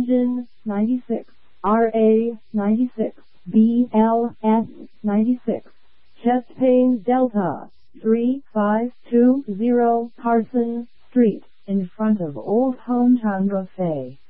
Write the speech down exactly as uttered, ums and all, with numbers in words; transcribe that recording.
Engine, ninety-six. R A, ninety-six. B L S, ninety-six. Chest pain Delta, three five two zero Carson Street, in front of Old Hometown Buffet.